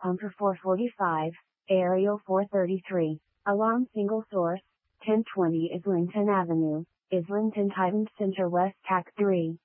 Pumper 445, Aerial 433. Alarm single source, 1020 Islington Avenue, Islington Titan Center West TAC 3.